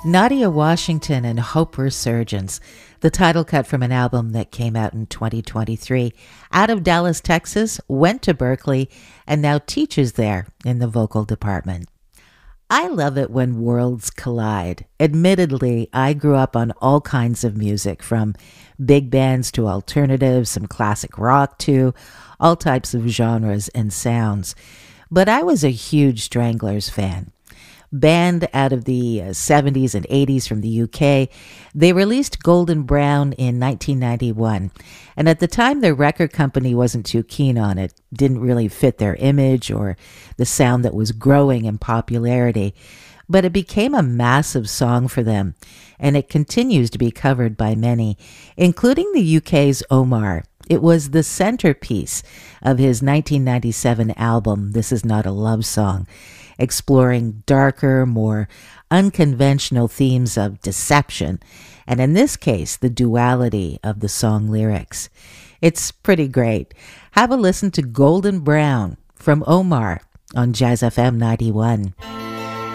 Nadia Washington and Hope Resurgence, the title cut from an album that came out in 2023. Out of Dallas, Texas, went to Berklee, and now teaches there in the vocal department. I love it when worlds collide. Admittedly, I grew up on all kinds of music, from big bands to alternatives, some classic rock too, all types of genres and sounds. But I was a huge Stranglers fan. Band out of the 70s and 80s from the UK, they released Golden Brown in 1991. And at the time, their record company wasn't too keen on it, didn't really fit their image or the sound that was growing in popularity. But it became a massive song for them, and it continues to be covered by many, including the UK's Omar. It was the centerpiece of his 1997 album, This Is Not a Love Song, exploring darker, more unconventional themes of deception, and in this case, the duality of the song lyrics. It's pretty great. Have a listen to Golden Brown from Omar on Jazz FM 91.